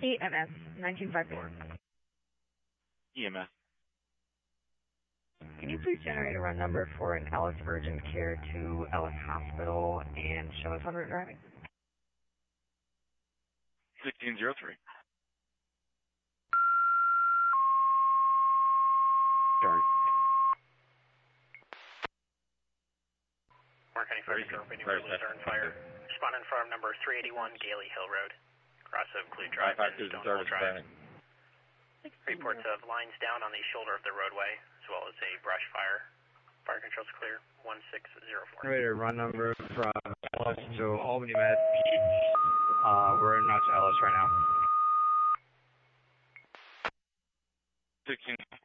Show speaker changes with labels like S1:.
S1: EMS 1954.
S2: EMS.
S1: Can you please generate a run number for an Ellis Virgin Care to Ellis Hospital and show us on route driving?
S2: 1603.
S1: Start.
S3: Mark County Fire Department, fire. Respondent farm number 381 Gailey Hill Road. Cross Oak Clue Drive and Stonewall Drive. Reports of lines down on the shoulder of the roadway, as well as a brush fire. Fire control's clear, 1604.
S1: Generator run number from Ellis to Albany Med. We're not to Ellis right now.
S2: 16.